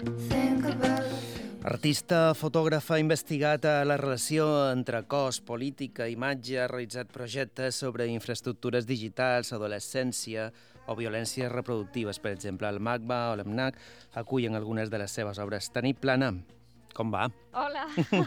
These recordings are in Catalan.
Artista, fotògraf, ha investigat la relació entre cos, política, imatge, ha realitzat projectes sobre infraestructures digitals, adolescència o violències reproductives. Per exemple, el MACBA o l'EMNAC acullen algunes de les seves obres. Tanit Plana, com va? Hola,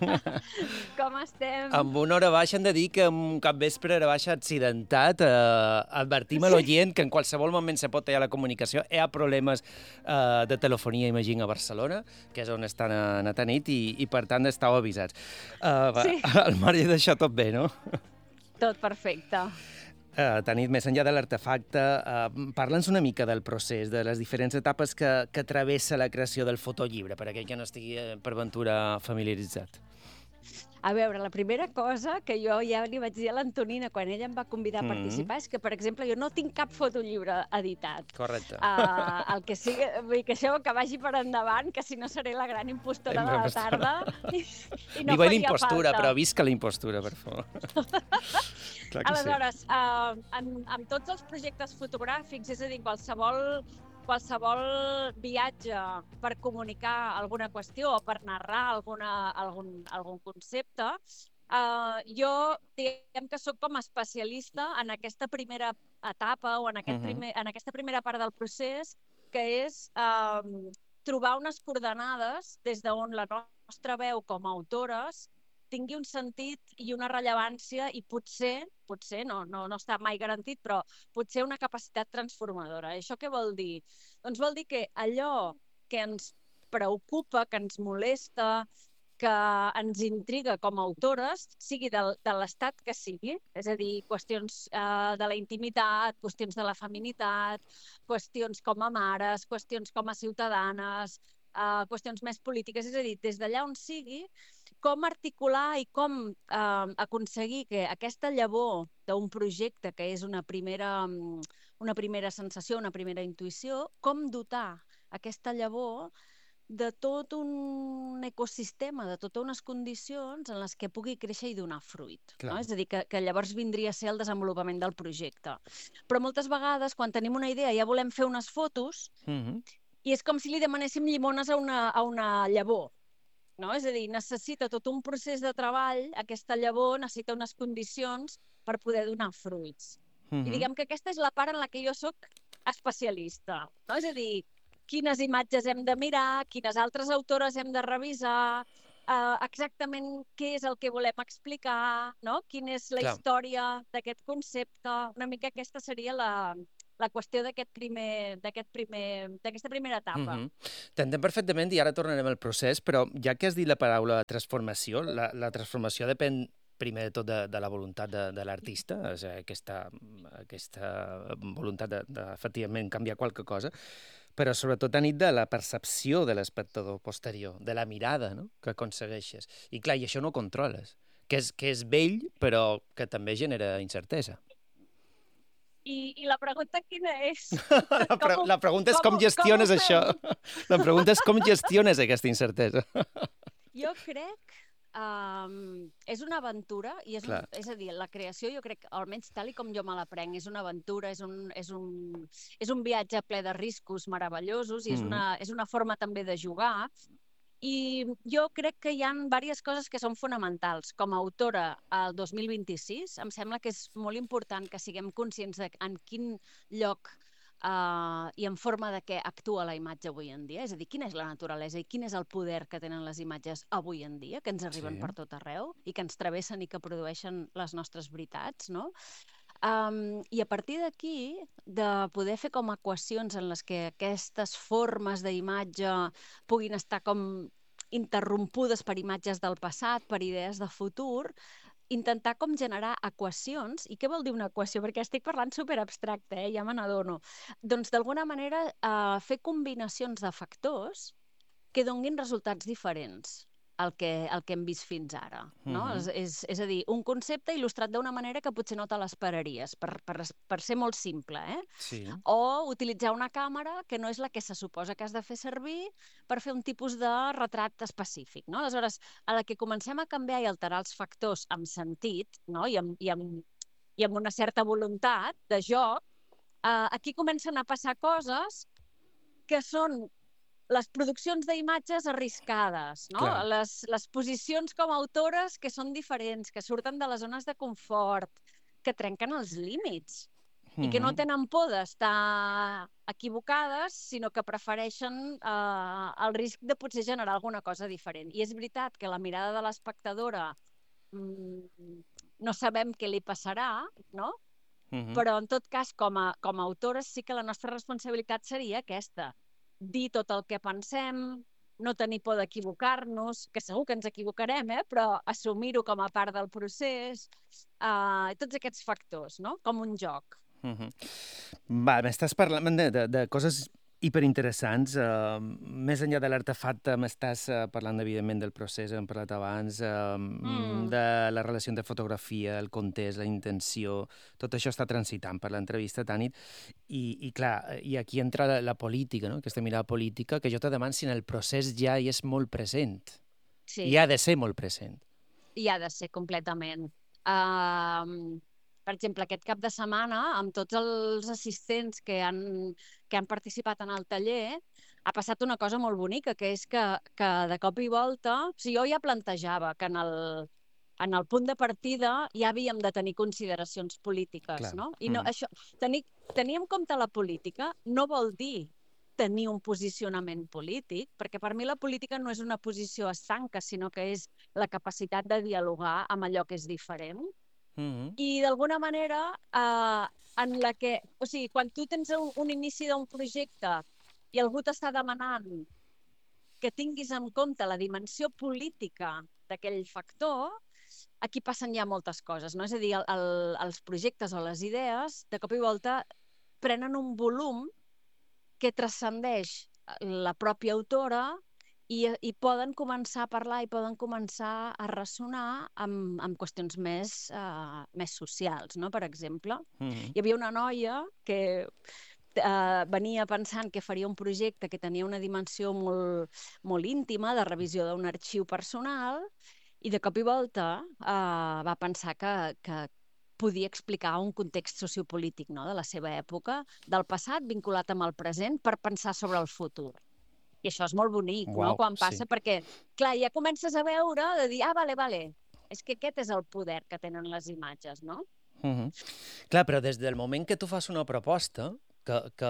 com estem? Amb una hora baixa hem de dir que un capvespre hora baixa accidentat. Advertim a l'oient que en qualsevol moment se pot tallar la comunicació. Hi ha problemes de telefonia, imagina, a Barcelona, que és on estan a Tanit, i per tant estàu avisats. Sí. Al marge d'això tot bé, no? Tot perfecte. Tanit, més enllà de l'artefacte, parla'ns una mica del procés, de les diferents etapes que travessa la creació del fotollibre, per aquell que no estigui per ventura familiaritzat. A veure, la primera cosa que jo ja li vaig dir a l'Antonina quan ella em va convidar a participar és que, per exemple, jo no tinc cap fotollibre editat. Correcte. El que sigui, vull dir que això que vagi per endavant, que si no seré la gran impostora de la tarda i no Viva faria l'impostura, falta. però visca la impostura, per favor. Clar que Aleshores, amb tots els projectes fotogràfics, és a dir, qualsevol viatge per comunicar alguna qüestió o per narrar algun concepte, jo diguem que sóc com a especialista en aquesta primera etapa o en aquesta primera part del procés, que és trobar unes coordenades des d'on la nostra veu com a autores tingui un sentit i una rellevància i potser no està mai garantit, però potser una capacitat transformadora. Això què vol dir? Doncs vol dir que allò que ens preocupa, que ens molesta, que ens intriga com a autores, sigui de l'estat que sigui, és a dir, qüestions de la intimitat, qüestions de la feminitat, qüestions com a mares, qüestions com a ciutadanes, qüestions més polítiques, és a dir, des d'allà on sigui, com articular i com aconseguir que aquesta llavor d'un projecte, que és una primera sensació, una primera intuïció, com dotar aquesta llavor de tot un ecosistema, de totes unes condicions en les que pugui créixer i donar fruit. No? És a dir, que llavors vindria a ser el desenvolupament del projecte. Però moltes vegades, quan tenim una idea, ja volem fer unes fotos i és com si li demanéssim llimones a una llavor. No? És a dir, necessita tot un procés de treball, aquesta llavor necessita unes condicions per poder donar fruits. I diguem que aquesta és la part en la que jo sóc especialista. No? És a dir, quines imatges hem de mirar, quines altres autores hem de revisar, exactament què és el que volem explicar, no? Quina és la història d'aquest concepte. Una mica aquesta seria la qüestió d'aquesta primera etapa. T'entenc perfectament i ara tornarem al procés, però ja que has dit la paraula transformació, la transformació depèn primer de tot de la voluntat de l'artista, és a dir, aquesta voluntat efectivament canviar qualque cosa, però sobretot a nit de la percepció de l'espectador posterior, de la mirada, no?, que aconsegueixes. I clar, i això no ho controles, que és vell, però que també genera incertesa. I la pregunta quina és? La pregunta és com gestiones això. La pregunta és com gestiones aquesta incertesa. Jo crec és una aventura, i és a dir, la creació jo crec, almenys tal com jo me l'aprenc, és una aventura, és un viatge ple de riscos meravellosos i és una forma també de jugar. I jo crec que hi ha diverses coses que són fonamentals. Com a autora, al 2026, em sembla que és molt important que siguem conscients de en quin lloc i en forma de què actua la imatge avui en dia. És a dir, quina és la naturalesa i quin és el poder que tenen les imatges avui en dia, que ens arriben per tot arreu i que ens travessen i que produeixen les nostres veritats, no? I a partir d'aquí, de poder fer com equacions en les que aquestes formes d'imatge puguin estar com interrompudes per imatges del passat, per idees de futur, intentar com generar equacions. I què vol dir una equació? Perquè estic parlant superabstracte, ja me n'adono. Doncs d'alguna manera fer combinacions de factors que donguin resultats diferents al que hem vist fins ara. No? És a dir, un concepte il·lustrat d'una manera que potser no te l'esperaries, per ser molt simple. Sí. O utilitzar una càmera que no és la que se suposa que has de fer servir per fer un tipus de retrat específic. No? Aleshores, a la que comencem a canviar i alterar els factors amb sentit, no? i amb una certa voluntat de joc, aquí comencen a passar coses que són les produccions d'imatges arriscades, no? Clar. Les posicions com a autores que són diferents, que surten de les zones de confort, que trenquen els límits i que no tenen por d'estar equivocades, sinó que prefereixen el risc de potser generar alguna cosa diferent. I és veritat que la mirada de l'espectadora no sabem què li passarà, no? Però en tot cas, com a autores, sí que la nostra responsabilitat seria aquesta, dir tot el que pensem, no tenir por d'equivocar-nos, que segur que ens equivocarem, però assumir-ho com a part del procés, tots aquests factors, no? Com un joc. Va, m'estàs parlant de coses hiperinteressants. Més enllà de l'artefacte, m'estàs parlant, evidentment, del procés, hem parlat abans, de la relació entre fotografia, el context, la intenció. Tot això està transitant per l'entrevista, Tanit. I clar, i aquí entra la política, no? Aquesta mirada política, que jo te demano si en el procés ja hi és molt present. Sí. I ha de ser molt present. I ha de ser completament. Per exemple, aquest cap de setmana, amb tots els assistents que han participat en el taller, ha passat una cosa molt bonica, que és que de cop i volta... O sigui, jo ja plantejava que en el punt de partida ja havíem de tenir consideracions polítiques, Clar. No? I no, això, tenir en compte la política no vol dir tenir un posicionament polític, perquè per mi la política no és una posició estanca, sinó que és la capacitat de dialogar amb allò que és diferent. I d'alguna manera, en la que... O sigui, quan tu tens un inici d'un projecte i algú t'està demanant que tinguis en compte la dimensió política d'aquell factor, aquí passen ja moltes coses, no? És a dir, els projectes o les idees, de cop i volta, prenen un volum que transcendeix la pròpia autora i poden començar a parlar i poden començar a ressonar amb qüestions més socials, no? Per exemple, hi havia una noia que venia pensant que faria un projecte que tenia una dimensió molt íntima, de revisió d'un arxiu personal, i de cop i volta va pensar que podia explicar un context sociopolític, no? De la seva època, del passat vinculat amb el present per pensar sobre el futur. I això és molt bonic, no? Quan passa, perquè, clar, ja comences a veure, de dir, vale, és que aquest és el poder que tenen les imatges, no? Clar, però des del moment que tu fas una proposta, que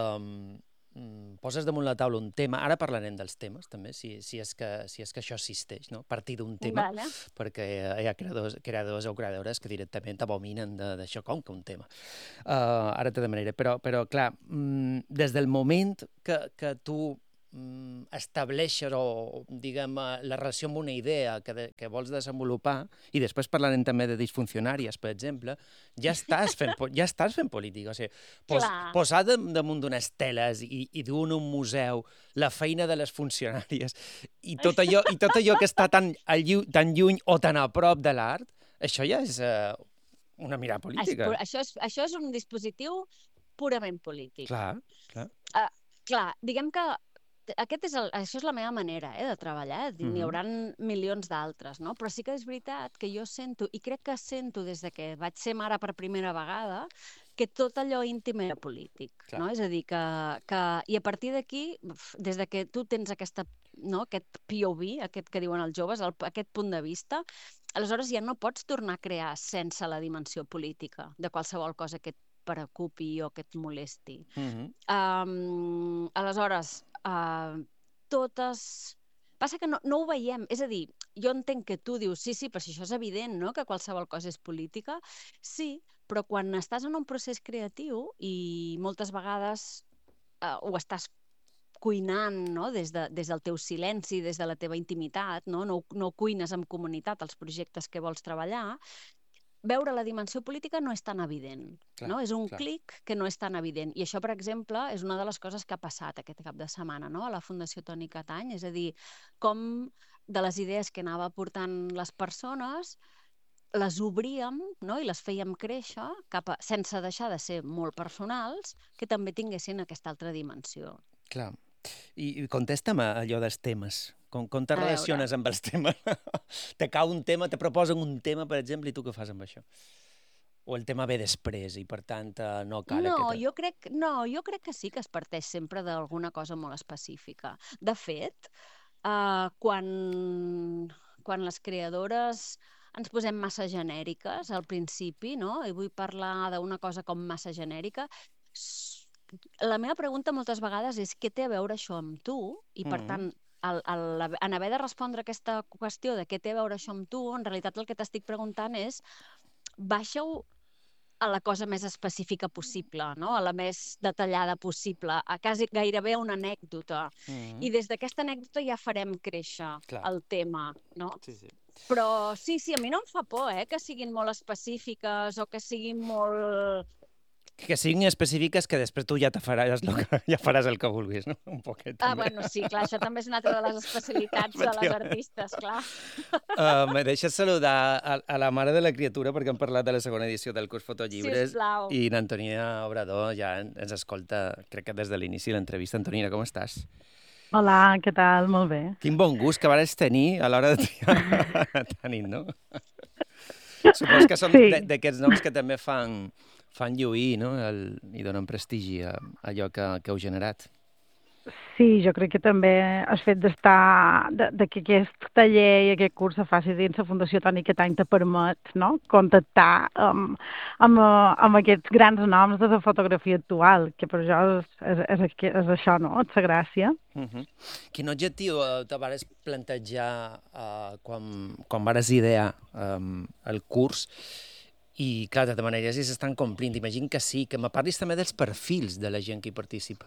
poses damunt la taula un tema, ara parlarem dels temes, també, si és que això existeix, no? Partir d'un tema, perquè hi ha creadors o creadores que directament t'abominen d'això com que un tema. Ara te demanaré, però clar, des del moment que tu estableixes o, diguem, la relació amb una idea que vols desenvolupar, i després parlarem també de disfuncionàries, per exemple, ja estàs fent política. O sigui, posar damunt d'unes teles i dur a un museu la feina de les funcionàries i tot allò que està tan lluny o tan a prop de l'art, això ja és una mirada política. Això és un dispositiu purament polític. Clar. Diguem que això és la meva manera de treballar. N'hi haurà milions d'altres, no? Però sí que és veritat que jo sento, i crec que sento des de que vaig ser mare per primera vegada, que tot allò íntim era polític. No? És a dir, i a partir d'aquí, des de que tu tens aquest POV, aquest que diuen els joves, aquest punt de vista, aleshores ja no pots tornar a crear sense la dimensió política de qualsevol cosa que et preocupi o que et molesti. Aleshores, passa que no ho veiem. És a dir, jo entenc que tu dius, sí, però si això és evident, no?, que qualsevol cosa és política. Sí, però quan estàs en un procés creatiu i moltes vegades ho estàs cuinant, no?, des del teu silenci, des de la teva intimitat, no cuines en comunitat els projectes que vols treballar, veure la dimensió política no és tan evident. És un clic que no és tan evident. I això, per exemple, és una de les coses que ha passat aquest cap de setmana a la Fundació Toni Catany. És a dir, com de les idees que anava portant les persones les obríem i les fèiem créixer sense deixar de ser molt personals, que també tinguessin aquesta altra dimensió. Clar. I contesta'm allò dels temes. Com te relaciones amb els temes? Te cau un tema, te proposen un tema, per exemple, i tu què fas amb això? o el tema ve després i, per tant, no cal No, aquest... jo crec que sí que es parteix sempre d'alguna cosa molt específica. De fet, quan les creadores ens posem massa genèriques al principi, no? I vull parlar d'una cosa com massa genèrica, la meva pregunta moltes vegades és què té a veure això amb tu? I, per tant, en haver de respondre aquesta qüestió de què té a veure això amb tu, en realitat el que t'estic preguntant és baixa-ho a la cosa més específica possible, no? A la més detallada possible, a quasi gairebé una anècdota. I des d'aquesta anècdota ja farem créixer el tema, no? Sí, sí. Però sí, a mi no em fa por, que siguin molt específiques o que siguin molt... Que siguin específiques, que després tu ja faràs el que vulguis, no? Un poquet, també. Bueno, sí, clar, això també és una altra de les especialitats de les artistes, clar. Me deixes saludar a la mare de la criatura, perquè hem parlat de la segona edició del curs Fotollibres. Sisplau. I l'Antonina Obrador ja ens escolta, crec que des de l'inici de l'entrevista. Antonina, com estàs? Hola, què tal? Molt bé. Quin bon gust que vares tenir a l'hora de triar Tanit, no? Supos que són d'aquests noms que també fan lluir, no? I donen prestigi a allò que heu generat. Sí, jo crec que també el fet d'estar, que aquest taller i aquest curs se faci dins la Fundació Toni Catany te permet, no?, contactar amb aquests grans noms de la fotografia actual, que per jo és això, no?, és la gràcia. Quin objectiu te vares plantejar quan vares idear el curs? I, clar, de manera si s'estan complint. Imagino que sí, que me parlis també dels perfils de la gent que hi participa.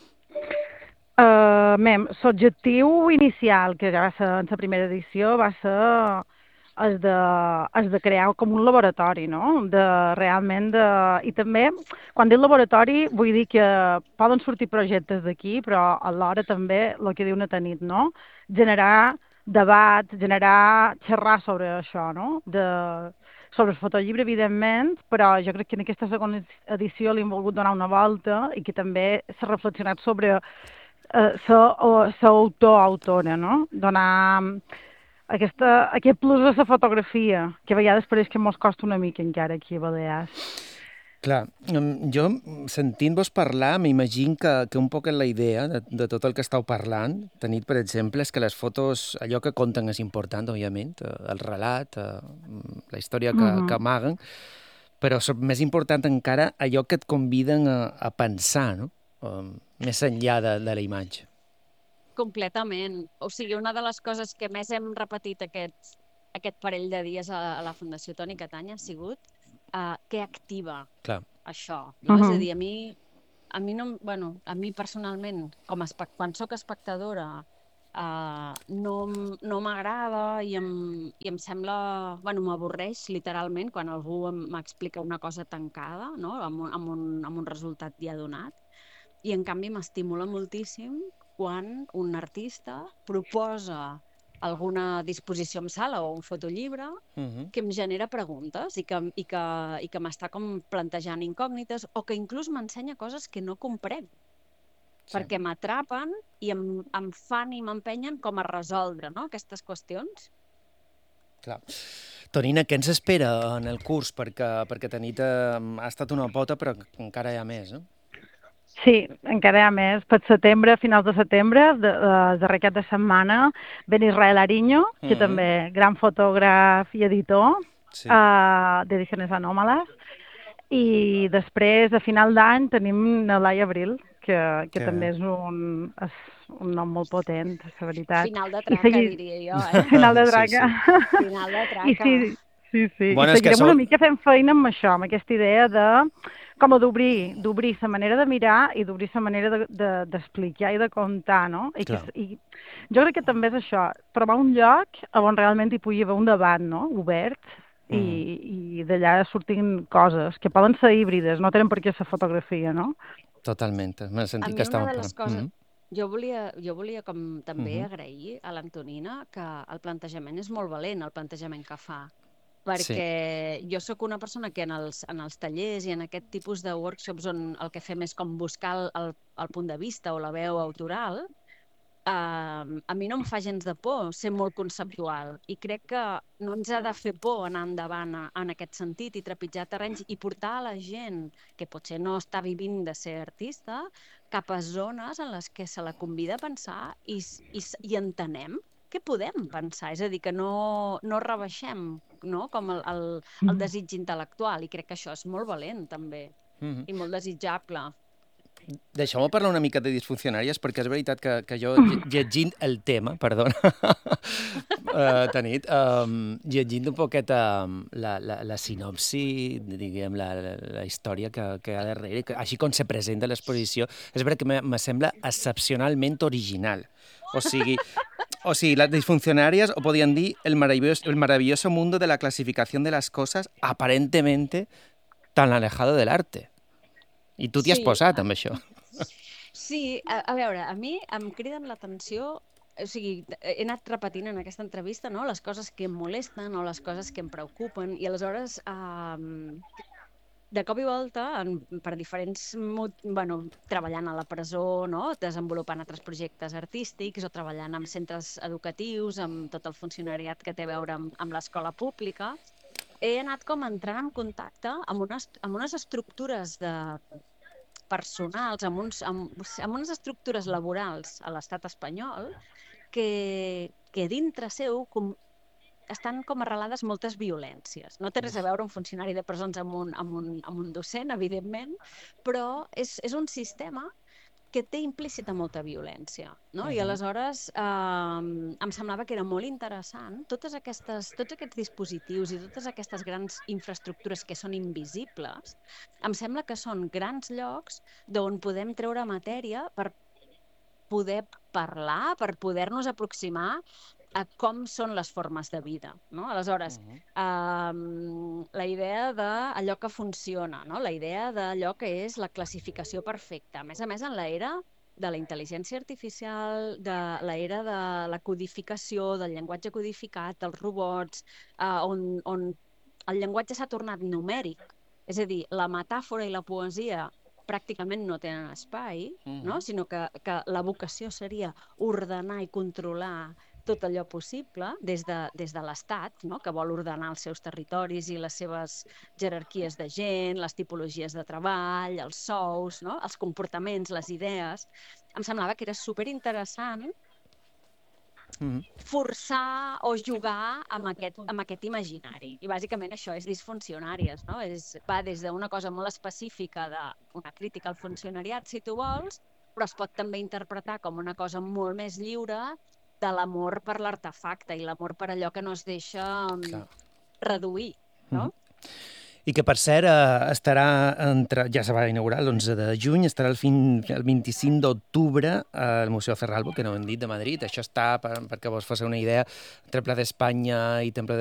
L'objectiu inicial, que ja va ser en la primera edició, va ser el de crear com un laboratori, no? I també, quan dic laboratori, vull dir que poden sortir projectes d'aquí, però alhora també, el que diu na Tanit, no? Generar debat, xerrar sobre això, no? Sobre el fotollibre, evidentment, però jo crec que en aquesta segona edició li hem volgut donar una volta i que també s'ha reflexionat sobre l'autor-autora, no? Donar aquest plus de la fotografia, que a vegades pareix que mos costa una mica encara aquí a Balears. Clar, jo sentint-vos parlar m'imagino que un poc la idea de tot el que estàu parlant, Tanit, per exemple, és que les fotos, allò que conten és important, òbviament, el relat, la història que amaguen, però més important encara allò que et conviden a pensar, no? Més enllà de la imatge. Completament. O sigui, una de les coses que més hem repetit aquest parell de dies a la Fundació Toni Catany ha sigut què activa això. No? És a dir, a mi personalment, quan soc espectadora, no m'agrada i em sembla... m'avorreix literalment quan algú m'explica una cosa tancada, no? amb un resultat ja donat. I, en canvi, m'estimula moltíssim quan un artista proposa alguna disposició en sala o un fotollibre que em genera preguntes i que m'està com plantejant incògnites o que inclús m'ensenya coses que no comprenc, perquè m'atrapen i em fan i m'empenyen com a resoldre, no?, aquestes qüestions. Clar. Tonina, què ens espera en el curs? Perquè Tanit ha estat una pota, però encara hi ha més, no? Sí, encara hi ha més. Per setembre, a finals de setembre, el darrer cap de setmana, ven Israel Ariño, que també gran fotògraf i editor d'Ediciones Anòmales. I després, a final d'any, tenim Nelai Abril, que també és un nom molt potent, la veritat. Final de traca, diria jo, Final de traca. Final de traca. Sí. Bueno, i seguirem una mica fent feina amb això, amb aquesta idea de com a d'obrir la manera de mirar i d'obrir la manera d'explicar i de contar, no? I jo crec que també és això, trobar un lloc on realment hi pugui haver un debat, no?, obert, i d'allà sortint coses que poden ser híbrides, no tenen per què ser fotografia, no? Totalment, m'he sentit que estàvem... A mi una de les coses... Jo volia com també agrair a l'Antonina que el plantejament és molt valent, el plantejament que fa, perquè jo sóc una persona que en els tallers i en aquest tipus de workshops on el que fem és com buscar el punt de vista o la veu autoral, a mi no em fa gens de por ser molt conceptual i crec que no ens ha de fer por anar endavant en aquest sentit i trepitjar terrenys i portar a la gent que potser no està vivint de ser artista cap a zones en les que se la convida a pensar i entenem què podem pensar, és a dir, que no rebaixem, no? Com el desig intel·lectual, i crec que això és molt valent també i molt desitjable. Deixeu-me parlar una mica de disfuncionàries, perquè és veritat que jo, llegint el tema, perdona, Tanit, llegint un poquet la sinopsi, diguem, la història que hi ha darrere, així com se presenta l'exposició, és veritat que me sembla excepcionalment original. O sigui, las disfuncionarias, o podían decir el maravilloso mundo de la clasificación de las cosas aparentemente tan alejado del arte. I tu t'hi has posat amb això. Sí, a veure, a mi em criden l'atenció, o sigui, he anat repetint en aquesta entrevista, no?, les coses que em molesten o les coses que em preocupen, i aleshores, de cop i volta, per diferents treballant a la presó, no?, desenvolupant altres projectes artístics o treballant en centres educatius, amb tot el funcionariat que té a veure amb l'escola pública, he anat com entrant en contacte amb unes estructures personals, amb unes estructures laborals a l'estat espanyol que dintre seu estan com arrelades moltes violències. No té res a veure un funcionari de presons amb un docent, evidentment, però és un sistema que té implícita molta violència, no? I aleshores em semblava que era molt interessant tots aquests dispositius i totes aquestes grans infraestructures que són invisibles, em sembla que són grans llocs d'on podem treure matèria per poder parlar, per poder-nos aproximar a com són les formes de vida, no? Aleshores, la idea d'allò que funciona, no? La idea d'allò que és la classificació perfecta. A més, en l'era de la intel·ligència artificial, de l'era de la codificació, del llenguatge codificat, dels robots, on el llenguatge s'ha tornat numèric. És a dir, la metàfora i la poesia pràcticament no tenen espai, no? Sinó que la vocació seria ordenar i controlar tot allò possible des de l'Estat, no?, que vol ordenar els seus territoris i les seves jerarquies de gent, les tipologies de treball, els sous, no?, els comportaments, les idees. Em semblava que era superinteressant forçar o jugar amb aquest imaginari. I bàsicament això és disfuncionàries, no? Va des d'una cosa molt específica d'una crítica al funcionariat, si tu vols, però es pot també interpretar com una cosa molt més lliure de l'amor per l'artefacte i l'amor per allò que no es deixa reduir, no? I que, per cert, ja se va inaugurar l'11 de juny, estarà el 25 d'octubre al Museu Cerralbo, que no ho hem dit, de Madrid. Això està, perquè vos fos una idea, entre Pla d'Espanya i Temple